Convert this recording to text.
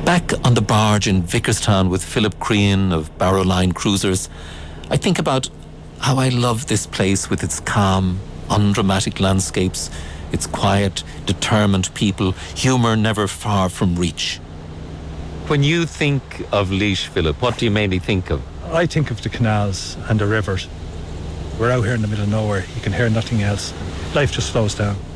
Back on the barge in Vickerstown with Philip Crean of Barrow Line Cruisers, I think about how I love this place with its calm, undramatic landscapes, its quiet, determined people, humour never far from reach. When you think of Laois, Philip, what do you mainly think of? I think of the canals and the rivers. We're out here in the middle of nowhere. You can hear nothing else. Life just slows down.